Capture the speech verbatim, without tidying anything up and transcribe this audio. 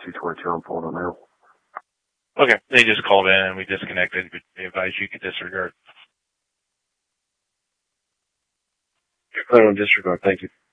two twenty-two. I'm pulling them now. Okay. They just called in and we disconnected. They advised you could disregard. Plan on disregard. Thank you.